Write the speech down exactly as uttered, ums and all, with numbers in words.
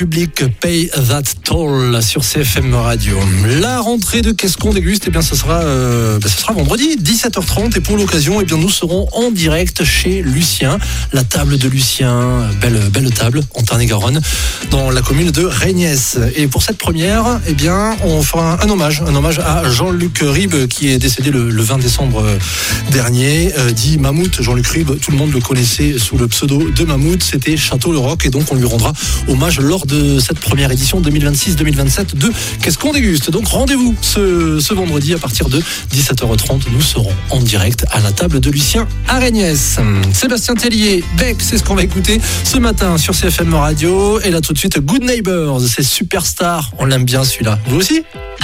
Public Pay That Toll sur C F M Radio. La rentrée de Qu'est-ce qu'on déguste, eh bien ce sera, euh, ben, ce sera vendredi dix-sept heures trente et pour l'occasion, eh bien nous serons en direct chez Lucien, la table de Lucien, belle belle table en Tarn-et-Garonne, dans la commune de Régniès. Et pour cette première, eh bien on fera un, un hommage, un hommage à Jean-Luc Ribes qui est décédé le, le vingt décembre dernier, euh, dit Mammouth. Jean-Luc Ribes, tout le monde le connaissait sous le pseudo de Mammouth. C'était Château-le-Roc et donc on lui rendra hommage lors de de cette première édition deux mille vingt-six deux mille vingt-sept de Qu'est-ce qu'on déguste. Donc rendez-vous ce, ce vendredi à partir de dix-sept heures trente. Nous serons en direct à la table de Lucien à Régniès. Sébastien Tellier, Beck, c'est ce qu'on va écouter ce matin sur C F M Radio. Et là tout de suite, Good Neighbors, c'est Superstar. On l'aime bien celui-là. Vous aussi ?